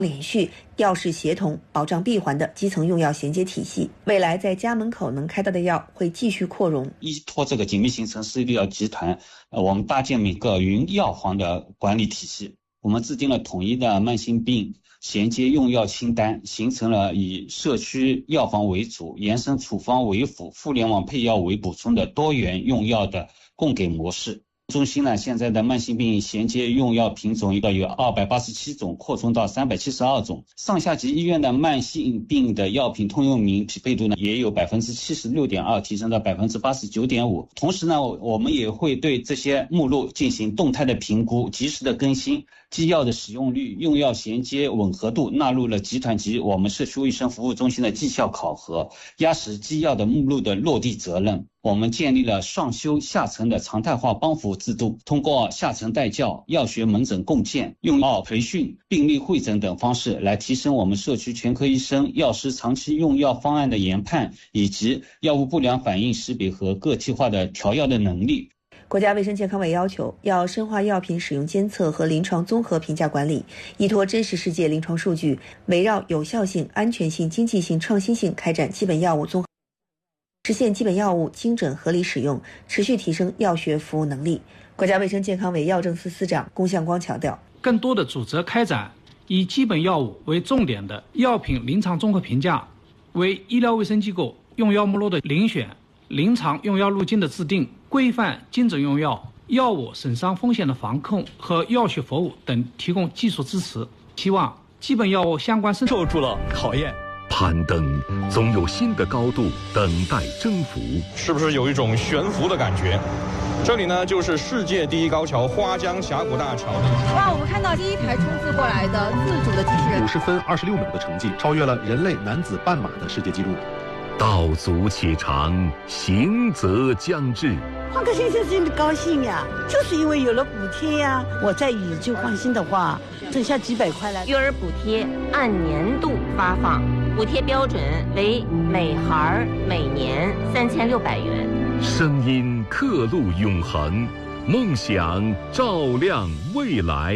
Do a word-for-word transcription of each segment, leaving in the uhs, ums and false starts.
连续药事协同、保障闭环的基层用药衔接体系。未来在家门口能开到的药会继续扩容。 依托这个紧密形成私立药集团，呃，我们搭建每个云药房的管理体系。我们制定了统一的慢性病衔接用药清单，形成了以社区药房为主、延伸处方为辅、互联网配药为补充的多元用药的供给模式。中心呢，现在的慢性病衔接用药品种有二百八十七种，扩充到三百七十二种。上下级医院的慢性病的药品通用名匹配度呢，也有 百分之七十六点二 提升到 百分之八十九点五。同时呢，我们也会对这些目录进行动态的评估，及时的更新，基药的使用率、用药衔接吻合度纳入了集团及我们社区卫生服务中心的绩效考核，压实基药的目录的落地责任。我们建立了上修下沉的常态化帮扶制度，通过下沉带教、药学门诊共建、用药培训、病例会诊等方式来提升我们社区全科医生、药师长期用药方案的研判，以及药物不良反应识别和个体化的调药的能力。 国家卫生健康委要求，要深化药品使用监测和临床综合评价管理，依托真实世界临床数据，围绕有效性、安全性、经济性、创新性开展基本药物综合，实现基本药物精准合理使用，持续提升药学服务能力。国家卫生健康委药政司司长龚向光强调， 更多的组织开展以基本药物为重点的药品临床综合评价，为医疗卫生机构用药目录的遴选、临床用药路径的制定、规范精准用药、药物损伤风险的防控和药学服务等提供技术支持。希望基本药物相关生受住了考验。 攀登总有新的高度等待征服， 是不是有一种悬浮的感觉？这里呢，就是世界第一高桥花江峡谷大桥。 哇，我们看到第一台冲刺过来的自主的机器人， 五十分二十六秒的成绩，超越了人类男子半马的世界纪录。 道阻且长，行则将至。 换个先生真的高兴呀，就是因为有了补贴呀。我再以旧换新的话，挣下几百块来。 育儿补贴按年度发放，补贴标准为每孩每年三千六百元。 声音刻录永恒，梦想照亮未来。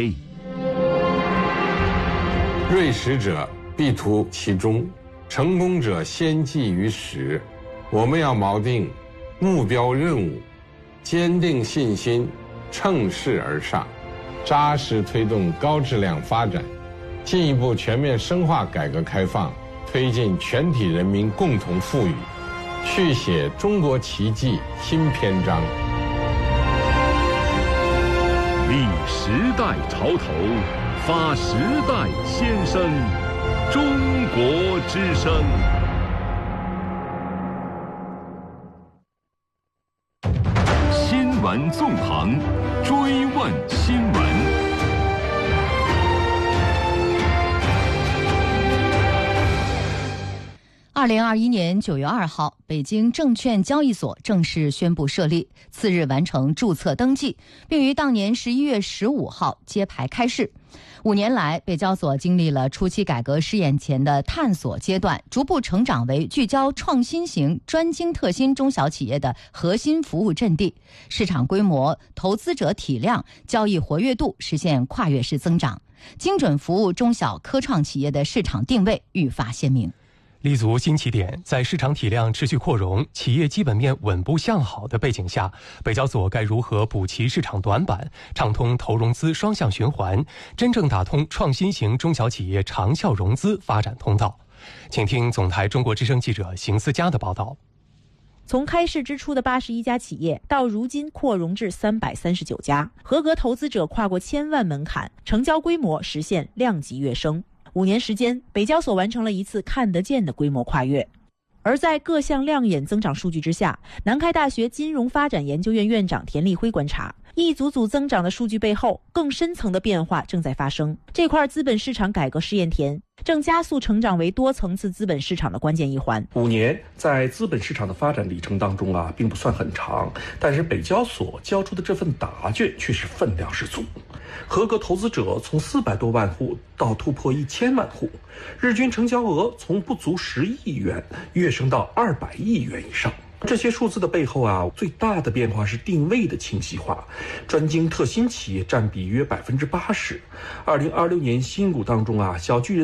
锐实者必图其中，成功者先记于始。我们要锚定目标任务，坚定信心，乘势而上，扎实推动高质量发展，进一步全面深化改革开放，推进全体人民共同富裕，续写中国奇迹新篇章。 立时代潮头，发时代先声，中国之声。新闻纵横，追问新闻。 二零二一年九月二号，北京证券交易所正式宣布设立，次日完成注册登记，并于当年十一月十五号揭牌开市。五年来，北交所经历了初期改革试验前的探索阶段，逐步成长为聚焦创新型专精特新中小企业的核心服务阵地，市场规模、投资者体量、交易活跃度实现跨越式增长，精准服务中小科创企业的市场定位愈发鲜明。 立足新起点，在市场体量持续扩容、企业基本面稳步向好的背景下，北交所该如何补齐市场短板，畅通投融资双向循环，真正打通创新型中小企业长效融资发展通道？请听总台中国之声记者邢思佳的报道。 从开市之初的八十一家企业，到如今扩容至三百三十九家，合格投资者跨过千万门槛，成交规模实现量级跃升。五年时间，北交所完成了一次看得见的规模跨越。而在各项亮眼增长数据之下，南开大学金融发展研究院院长田立辉观察，一组组增长的数据背后，更深层的变化正在发生。这块资本市场改革试验田正加速成长为多层次资本市场的关键一环。 五年在资本市场的发展里程当中啊，并不算很长，但是北交所交出的这份答卷却是分量十足。合格投资者从四百多万户到突破一千万户，日均成交额从不足十亿元跃升到二百亿元以上。这些数字的背后啊，最大的变化是定位的清晰化，专精特新企业占比约百分之八十。二零二六年新股当中啊，小巨人